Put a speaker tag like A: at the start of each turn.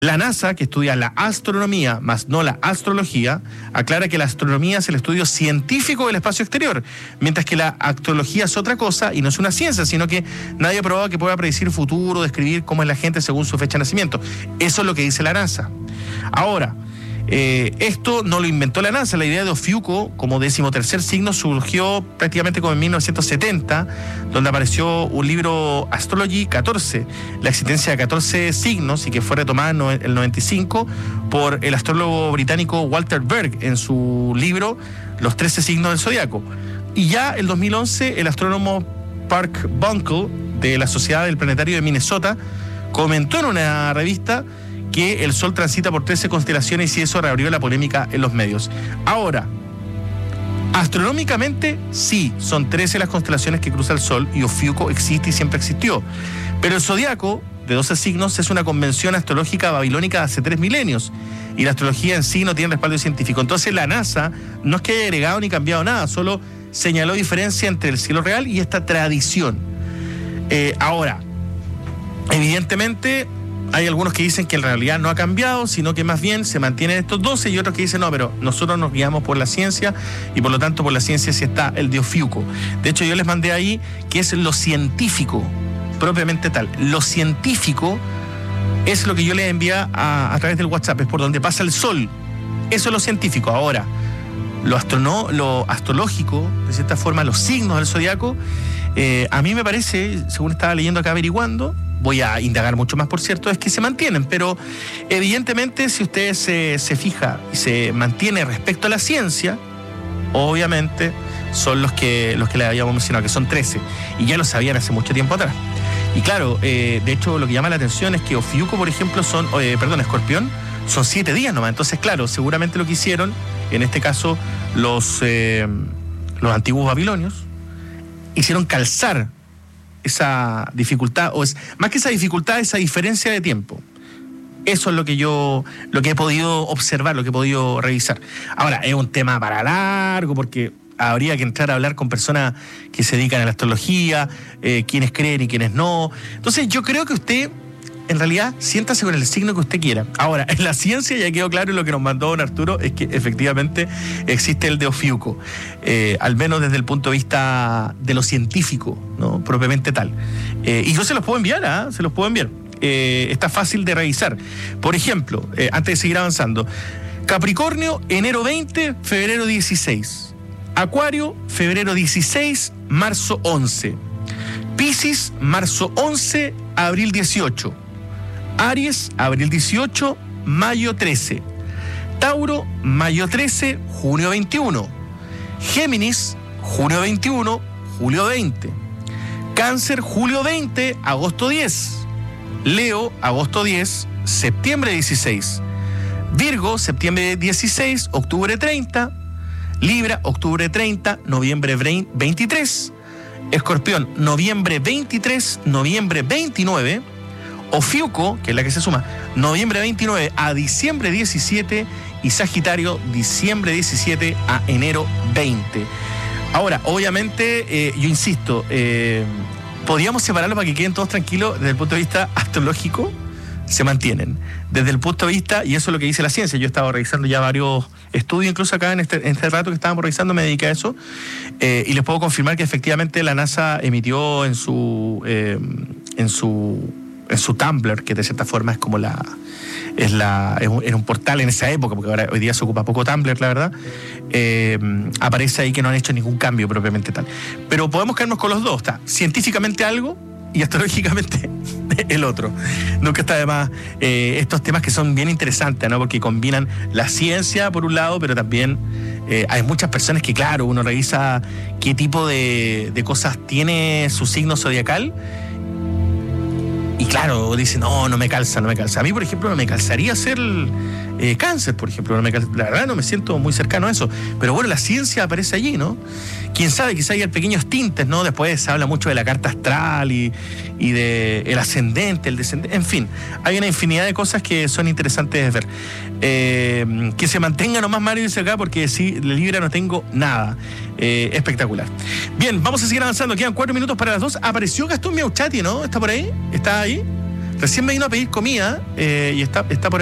A: La NASA, que estudia la astronomía, más no la astrología, aclara que la astronomía es el estudio científico del espacio exterior, mientras que la astrología es otra cosa y no es una ciencia, sino que nadie ha probado que pueda predecir futuro, describir cómo es la gente según su fecha de nacimiento. Eso es lo que dice la NASA. Ahora, esto no lo inventó la NASA. La idea de Ofiuco como 13º signo surgió prácticamente como en 1970, donde apareció un libro Astrology 14, la existencia de 14 signos, y que fue retomada en el 95 por el astrólogo británico Walter Berg en su libro Los 13 signos del zodiaco. Y ya en 2011 el astrónomo Park Bunkle de la Sociedad del Planetario de Minnesota comentó en una revista que el Sol transita por 13 constelaciones y eso reabrió la polémica en los medios. Ahora, astronómicamente sí, son 13 las constelaciones que cruza el Sol y Ofiuco existe y siempre existió. Pero el zodiaco de 12 signos es una convención astrológica babilónica de hace 3 milenios y la astrología en sí no tiene respaldo científico. Entonces la NASA no es que haya agregado ni cambiado nada, solo señaló diferencia entre el cielo real y esta tradición. Ahora, evidentemente hay algunos que dicen que en realidad no ha cambiado, sino que más bien se mantienen estos 12, y otros que dicen no, pero nosotros nos guiamos por la ciencia y por lo tanto por la ciencia sí está el de Ofiuco. De hecho, yo les mandé ahí que es lo científico, propiamente tal. Lo científico es lo que yo les envía a través del WhatsApp, es por donde pasa el Sol. Eso es lo científico. Ahora, lo astrológico, de cierta forma, los signos del zodiaco, a mí me parece, según estaba leyendo acá averiguando, voy a indagar mucho más, por cierto, es que se mantienen, pero evidentemente si usted se fija y se mantiene respecto a la ciencia, obviamente son los que le habíamos mencionado, que son 13, y ya lo sabían hace mucho tiempo atrás. Y claro, de hecho lo que llama la atención es que Ofiuco, por ejemplo, Escorpión, son 7 días nomás. Entonces, claro, seguramente lo que hicieron, en este caso los antiguos babilonios, hicieron calzar esa dificultad, o es más que esa dificultad, esa diferencia de tiempo. Eso es lo que he podido observar, lo que he podido revisar. Ahora, es un tema para largo, porque habría que entrar a hablar con personas que se dedican a la astrología, quienes creen y quienes no. Entonces, yo creo que usted, en realidad, siéntase con el signo que usted quiera. Ahora, en la ciencia ya quedó claro, y lo que nos mandó don Arturo es que efectivamente existe el de Ofiuco, al menos desde el punto de vista de lo científico, ¿no? Propiamente tal. Y yo se los puedo enviar, se los puedo enviar. Está fácil de revisar. Por ejemplo, antes de seguir avanzando, Capricornio, enero 20, febrero 16. Acuario, febrero 16, marzo 11. Piscis, marzo 11, abril 18. Aries, abril 18, mayo 13. Tauro, mayo 13, junio 21. Géminis, junio 21, julio 20. Cáncer, julio 20, agosto 10. Leo, agosto 10, septiembre 16. Virgo, septiembre 16, octubre 30. Libra, octubre 30, noviembre 23. Escorpión, noviembre 23, noviembre 29. Ofiuco, que es la que se suma, noviembre 29 a diciembre 17. Y Sagitario, diciembre 17 a enero 20. Ahora, obviamente, yo insisto, podríamos separarlo para que queden todos tranquilos. Desde el punto de vista astrológico, se mantienen. Desde el punto de vista, y eso es lo que dice la ciencia, yo he estado revisando ya varios estudios, incluso acá en este rato que estábamos revisando, me dediqué a eso, y les puedo confirmar que efectivamente la NASA emitió en su Tumblr, que de cierta forma es como era un portal en esa época, porque ahora hoy día se ocupa poco Tumblr, la verdad, aparece ahí que no han hecho ningún cambio propiamente tal. Pero podemos quedarnos con los dos, está científicamente algo y astrológicamente el otro. Nunca está de más estos temas que son bien interesantes, ¿no? Porque combinan la ciencia por un lado, pero también hay muchas personas que, claro, uno revisa qué tipo de cosas tiene su signo zodiacal. Y claro, dicen, no me calza. A mí, por ejemplo, no me calzaría ser cáncer, por ejemplo. La verdad no me siento muy cercano a eso. Pero bueno, la ciencia aparece allí, ¿no? Quién sabe, quizá hay pequeños tintes, ¿no? Después se habla mucho de la carta astral y de el ascendente, el descendente. En fin, hay una infinidad de cosas que son interesantes de ver. Que se mantenga nomás, Mario dice acá, porque sí, de Libra no tengo nada. Espectacular. Bien, vamos a seguir avanzando. Quedan 4 minutos para las 2. Apareció Gastón Miauchati, ¿no? ¿Está por ahí? ¿Está ahí? Recién me vino a pedir comida y está por